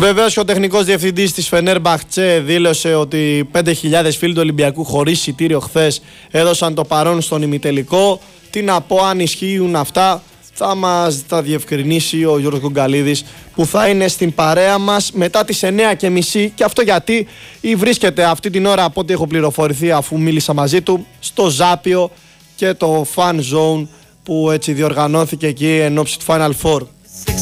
Βεβαίως και ο τεχνικός διευθυντής της Φενέρμπαχτσε δήλωσε ότι 5.000 φίλοι του Ολυμπιακού χωρίς εισιτήριο χθες έδωσαν το παρόν στον ημιτελικό. Τι να πω, αν ισχύουν αυτά θα μας τα διευκρινίσει ο Γιώργος Γκουγκαλίδης, που θα είναι στην παρέα μας μετά τις 9:30, και αυτό γιατί βρίσκεται αυτή την ώρα, από ό,τι έχω πληροφορηθεί αφού μίλησα μαζί του, στο Ζάπιο και το Fan Zone που έτσι διοργανώθηκε εκεί εν ώψη του Final Four.